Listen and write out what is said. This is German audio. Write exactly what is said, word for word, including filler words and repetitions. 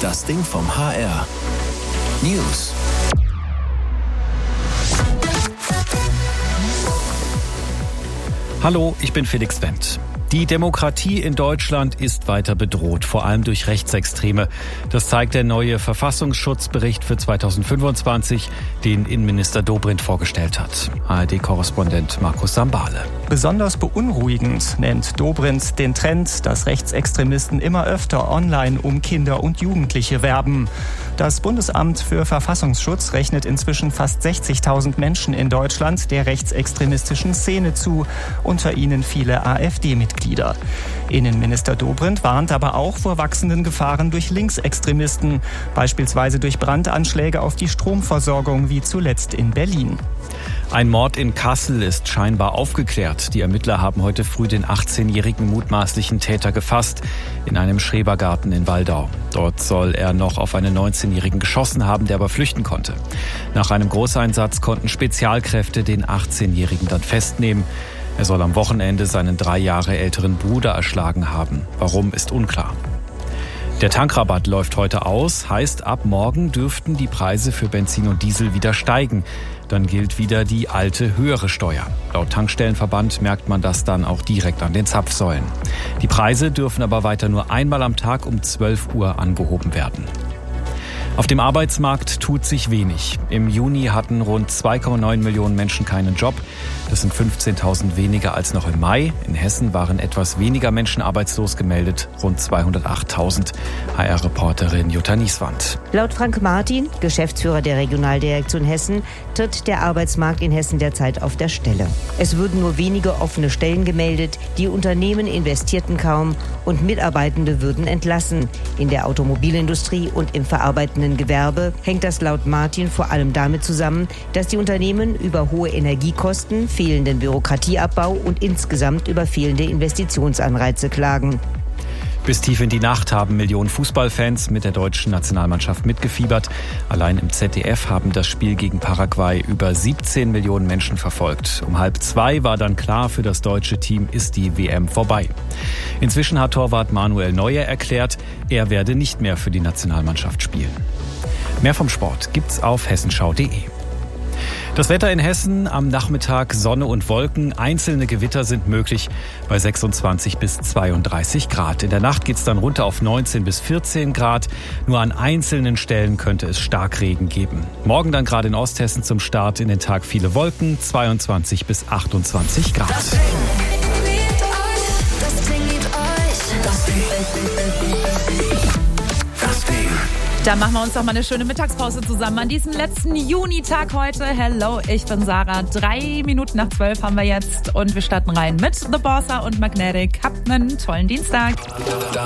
Das Ding vom H R. News. Hallo, ich bin Felix Wendt. Die Demokratie in Deutschland ist weiter bedroht, vor allem durch Rechtsextreme. Das zeigt der neue Verfassungsschutzbericht für zweitausendfünfundzwanzig, den Innenminister Dobrindt vorgestellt hat. A R D-Korrespondent Markus Sambale. Besonders beunruhigend nennt Dobrindt den Trend, dass Rechtsextremisten immer öfter online um Kinder und Jugendliche werben. Das Bundesamt für Verfassungsschutz rechnet inzwischen fast sechzigtausend Menschen in Deutschland der rechtsextremistischen Szene zu, unter ihnen viele AfD-Mitglieder. Innenminister Dobrindt warnt aber auch vor wachsenden Gefahren durch Linksextremisten, beispielsweise durch Brandanschläge auf die Stromversorgung wie zuletzt in Berlin. Ein Mord in Kassel ist scheinbar aufgeklärt. Die Ermittler haben heute früh den achtzehnjährigen mutmaßlichen Täter gefasst in einem Schrebergarten in Waldau. Dort soll er noch auf einen neunzehnjährigen geschossen haben, der aber flüchten konnte. Nach einem Großeinsatz konnten Spezialkräfte den achtzehnjährigen dann festnehmen. Er soll am Wochenende seinen drei Jahre älteren Bruder erschlagen haben. Warum, ist unklar. Der Tankrabatt läuft heute aus, heißt, ab morgen dürften die Preise für Benzin und Diesel wieder steigen. Dann gilt wieder die alte, höhere Steuer. Laut Tankstellenverband merkt man das dann auch direkt an den Zapfsäulen. Die Preise dürfen aber weiter nur einmal am Tag um zwölf Uhr angehoben werden. Auf dem Arbeitsmarkt tut sich wenig. Im Juni hatten rund zwei Komma neun Millionen Menschen keinen Job. Das sind fünfzehntausend weniger als noch im Mai. In Hessen waren etwas weniger Menschen arbeitslos gemeldet, rund zweihundertachttausend. H R-Reporterin Jutta Nieswand. Laut Frank Martin, Geschäftsführer der Regionaldirektion Hessen, tritt der Arbeitsmarkt in Hessen derzeit auf der Stelle. Es würden nur wenige offene Stellen gemeldet, die Unternehmen investierten kaum und Mitarbeitende würden entlassen. In der Automobilindustrie und im verarbeitenden Gewerbe hängt das laut Martin vor allem damit zusammen, dass die Unternehmen über hohe Energiekosten, fehlenden Bürokratieabbau und insgesamt über fehlende Investitionsanreize klagen. Bis tief in die Nacht haben Millionen Fußballfans mit der deutschen Nationalmannschaft mitgefiebert. Allein im Z D F haben das Spiel gegen Paraguay über siebzehn Millionen Menschen verfolgt. Um halb zwei war dann klar, für das deutsche Team ist die W M vorbei. Inzwischen hat Torwart Manuel Neuer erklärt, er werde nicht mehr für die Nationalmannschaft spielen. Mehr vom Sport gibt's auf hessenschau punkt de. Das Wetter in Hessen: am Nachmittag Sonne und Wolken. Einzelne Gewitter sind möglich bei sechsundzwanzig bis zweiunddreißig Grad. In der Nacht geht's dann runter auf neunzehn bis vierzehn Grad. Nur an einzelnen Stellen könnte es Starkregen geben. Morgen dann gerade in Osthessen zum Start in den Tag viele Wolken, zweiundzwanzig bis achtundzwanzig Grad. Das Ding liebt euch, das Ding liebt euch, das Ding. Das Ding. Dann machen wir uns doch mal eine schöne Mittagspause zusammen an diesem letzten Junitag heute. Hello, ich bin Sarah. Drei Minuten nach zwölf haben wir jetzt und wir starten rein mit The Bossa und Magnetic. Habt einen tollen Dienstag.